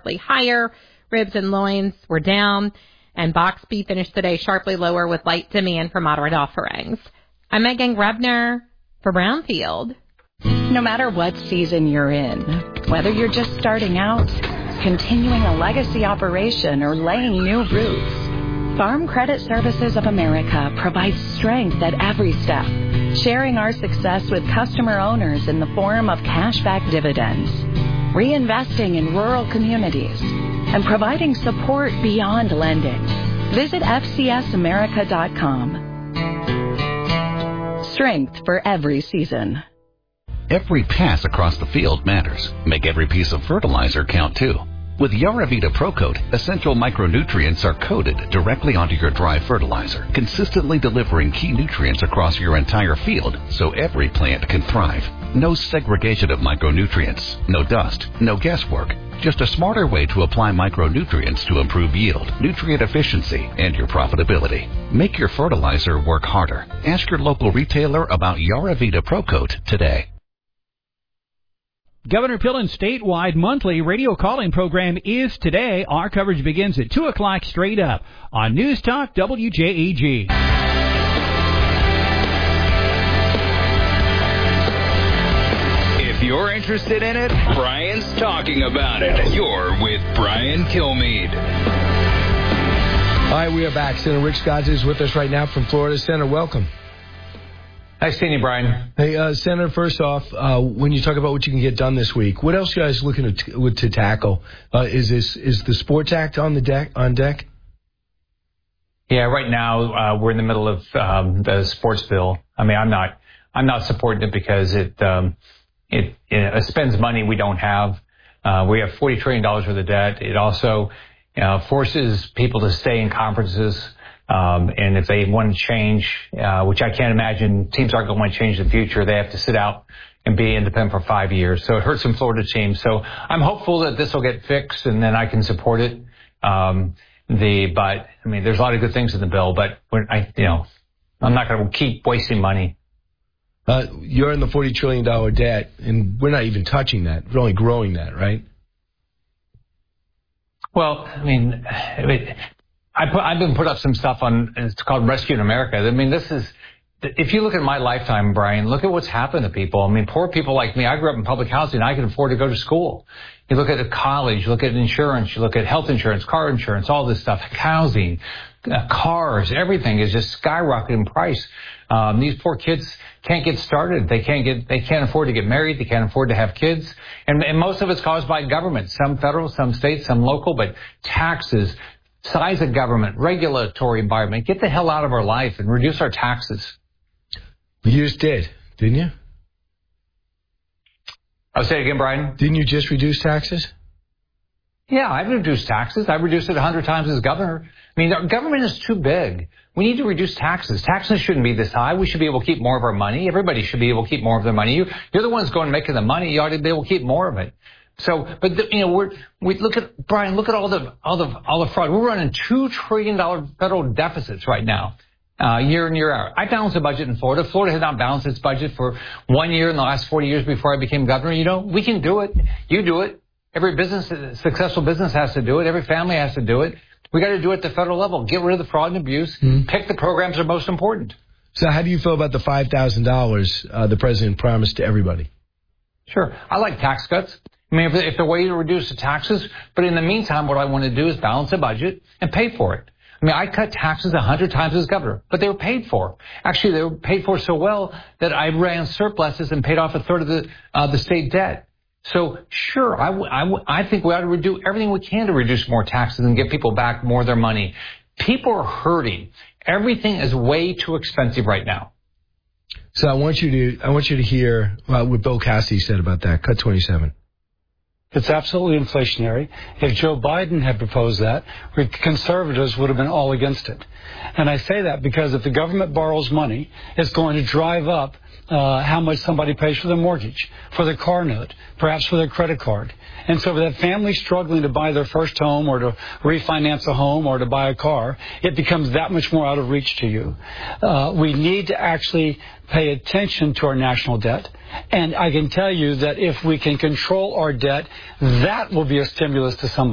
sharply higher. Ribs and loins were down, and boxed beef finished today sharply lower with light demand for moderate offerings. I'm Megan Grebner for Brownfield. No matter what season you're in, whether you're just starting out, continuing a legacy operation, or laying new roots, Farm Credit Services of America provides strength at every step, sharing our success with customer owners in the form of cashback dividends, reinvesting in rural communities, and providing support beyond lending. Visit FCSAmerica.com. Strength for every season. Every pass across the field matters. Make every piece of fertilizer count, too. With Yaravita ProCoat, essential micronutrients are coated directly onto your dry fertilizer, consistently delivering key nutrients across your entire field so every plant can thrive. No segregation of micronutrients, no dust, no guesswork. Just a smarter way to apply micronutrients to improve yield, nutrient efficiency, and your profitability. Make your fertilizer work harder. Ask your local retailer about Yaravita ProCoat today. Governor Pillen's statewide monthly radio call-in program is today. Our coverage begins at 2 o'clock straight up on News Talk WJEG. If you're interested in it, Brian's talking about it. You're with Brian Kilmeade. All right, we are back. Senator Rick Scott is with us right now from Florida. Senator, welcome. Nice seeing you, Brian. Hey, Senator, first off, when you talk about what you can get done this week, what else are you guys looking to tackle? Is the Sports Act on deck? Yeah, right now we're in the middle of the sports bill. I mean, I'm not supporting it because it spends money we don't have. We have $40 trillion worth of debt. It also forces people to stay in conferences. And if they want to change, which I can't imagine teams aren't going to change in the future, they have to sit out and be independent for 5 years. So it hurts some Florida teams. So I'm hopeful that this will get fixed and then I can support it. But I mean, there's a lot of good things in the bill, but I'm not going to keep wasting money. You're in the $40 trillion debt, and we're not even touching that. We're only growing that, right? Well, I mean, I've been put up some stuff on, it's called Rescue in America. I mean, if you look at my lifetime, Brian, look at what's happened to people. I mean, poor people like me, I grew up in public housing. I can afford to go to school. You look at college, you look at insurance, you look at health insurance, car insurance, all this stuff, housing, cars, everything is just skyrocketing in price. These poor kids can't get started. They can't afford to get married. They can't afford to have kids. And most of it's caused by government, some federal, some state, some local, but taxes, size of government, regulatory environment. Get the hell out of our life and reduce our taxes. You just did, didn't you? I'll say it again, Brian. Didn't you just reduce taxes? Yeah, I've reduced taxes. I've reduced it 100 times as governor. I mean, our government is too big. We need to reduce taxes. Taxes shouldn't be this high. We should be able to keep more of our money. Everybody should be able to keep more of their money. You're the ones going making the money. You ought to be able to keep more of it. So, but we look at Brian. Look at all the fraud. We're running $2 trillion federal deficits right now, year in year out. I balanced the budget in Florida. Florida has not balanced its budget for 1 year in the last 40 years before I became governor. We can do it. You do it. Every successful business has to do it. Every family has to do it. We got to do it at the federal level. Get rid of the fraud and abuse. Pick the programs that are most important. So, how do you feel about the $5,000 the president promised to everybody? Sure, I like tax cuts. I mean, if the way to reduce the taxes, but in the meantime, what I want to do is balance the budget and pay for it. I mean, I cut taxes 100 times as governor, but they were paid for. Actually, they were paid for so well that I ran surpluses and paid off a third of the state debt. So, sure, I think we ought to do everything we can to reduce more taxes and get people back more of their money. People are hurting. Everything is way too expensive right now. So I want you to hear what Bill Cassidy said about that. Cut 27. It's absolutely inflationary. If Joe Biden had proposed that, conservatives would have been all against it. And I say that because if the government borrows money, it's going to drive up how much somebody pays for their mortgage, for their car note, perhaps for their credit card. And so for that family struggling to buy their first home or to refinance a home or to buy a car, it becomes that much more out of reach to you. We need to actually pay attention to our national debt. And I can tell you that if we can control our debt, that will be a stimulus to somebody.